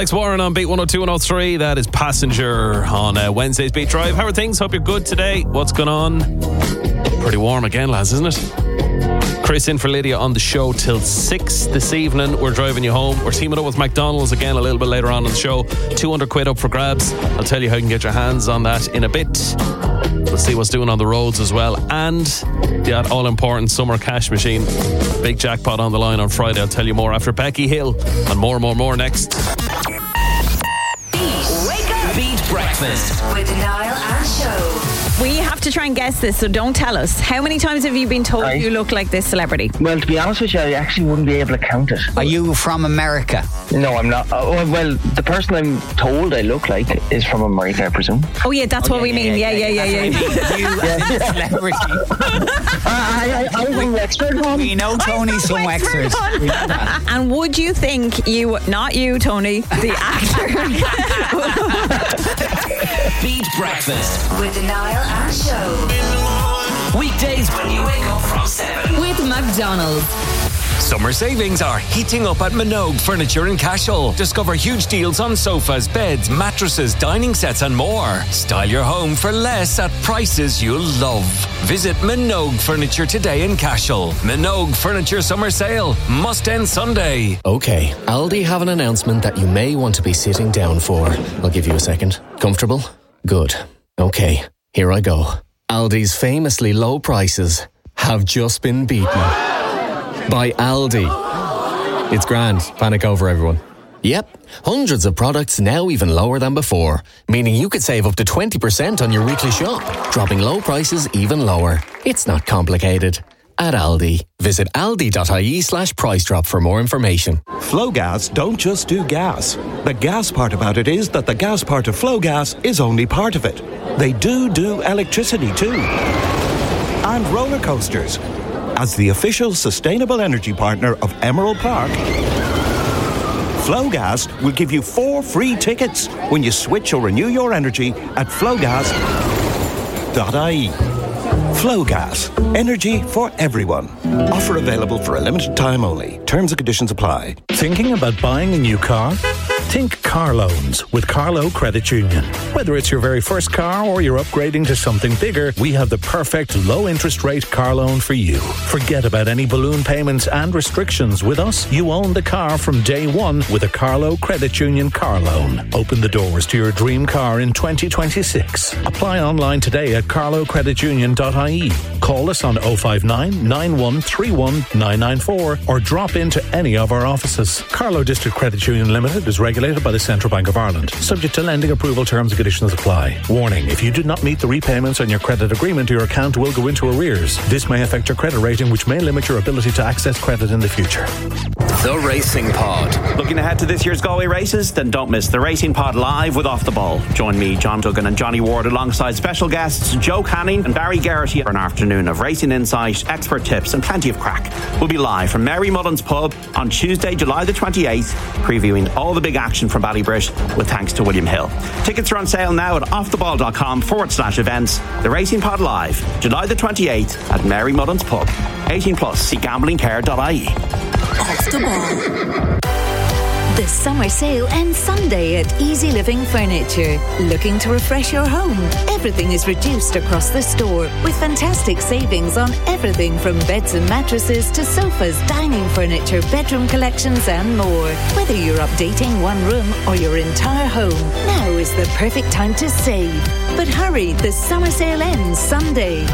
Alex Warren on Beat 102 and 103. That is Passenger on Wednesday's Beat Drive. How are things? Hope you're good today. What's going on? Pretty warm again, lads, isn't it? Chris in for Lydia on the show till 6 this evening. We're driving you home. We're teaming up with McDonald's again a little bit later on in the show. 200 quid up for grabs. I'll tell you how you can get your hands on that in a bit. We'll see what's doing on the roads as well. And that all-important summer cash machine. Big jackpot on the line on Friday. I'll tell you more after Becky Hill. And more next. Beat Breakfast with Niall and Show. We have to try and guess this, so don't tell us. How many times have you been told you look like this celebrity? Well, to be honest with you, I actually wouldn't be able to count it. Are you from America? No, I'm not. Well, the person I'm told I look like is from America, I presume. Oh yeah, that's what we mean. Yeah. You as in celebrity. I'm an expert one. We know Tony's some extras. We know that. And would you think not you, Tony, the actor? Beat Breakfast with Niall and Show. Weekdays when you wake up from 7 with McDonald's. Summer savings are heating up at Minogue Furniture in Cashel. Discover huge deals on sofas, beds, mattresses, dining sets and more. Style your home for less at prices you'll love. Visit Minogue Furniture today in Cashel. Minogue Furniture Summer Sale. Must end Sunday. Okay, Aldi have an announcement that you may want to be sitting down for. I'll give you a second. Comfortable? Good. Okay, here I go. Aldi's famously low prices have just been beaten by Aldi. It's grand. Panic over, everyone. Yep, hundreds of products now even lower than before, meaning you could save up to 20% on your weekly shop, dropping low prices even lower. It's not complicated. At Aldi. Visit aldi.ie/price drop for more information. Flowgas don't just do gas. The gas part about it is that the gas part of Flowgas is only part of it. They do electricity too. And roller coasters. As the official sustainable energy partner of Emerald Park, Flowgas will give you 4 free tickets when you switch or renew your energy at flowgas.ie. Flowgas. Energy for everyone. Offer available for a limited time only. Terms and conditions apply. Thinking about buying a new car? Think car loans with Carlow Credit Union. Whether it's your very first car or you're upgrading to something bigger, we have the perfect low interest rate car loan for you. Forget about any balloon payments and restrictions. With us, you own the car from day one with a Carlow Credit Union car loan. Open the doors to your dream car in 2026. Apply online today at carlowcreditunion.ie. Call us on 059 9131 994 or drop into any of our offices. Carlow District Credit Union Limited is regulated by the Central Bank of Ireland. Subject to lending approval, terms and conditions apply. Warning, if you do not meet the repayments on your credit agreement, your account will go into arrears. This may affect your credit rating, which may limit your ability to access credit in the future. The Racing Pod. Looking ahead to this year's Galway races? Then don't miss the Racing Pod live with Off the Ball. Join me, John Duggan and Johnny Ward alongside special guests Joe Canning and Barry Garrity for an afternoon of racing insight, expert tips and plenty of crack. We'll be live from Mary Mullins Pub on Tuesday, July the 28th, previewing all the big action from Ballybrit with thanks to William Hill. Tickets are on sale now at offtheball.com/events. The Racing Pod live, July the 28th at Mary Mullins Pub. 18 plus, see gamblingcare.ie. Off the Ball. The summer sale ends Sunday at Easy Living Furniture. Looking to refresh your home? Everything is reduced across the store with fantastic savings on everything from beds and mattresses to sofas, dining furniture, bedroom collections and more. Whether you're updating one room or your entire home, now is the perfect time to save. But hurry, the summer sale ends Sunday.